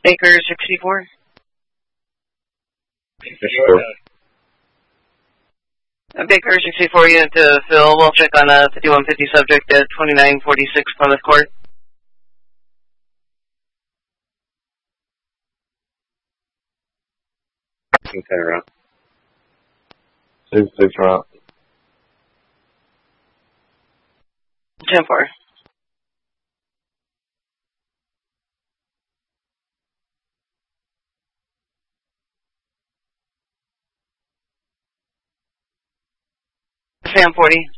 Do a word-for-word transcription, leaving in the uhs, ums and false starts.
Baker sixty-four. sixty-four. Uh, Baker sixty-four unit to Phil. We'll check on a fifty-one fifty subject at twenty-nine forty-six Plymouth Court. ten route. six six route. ten four. Sam forty.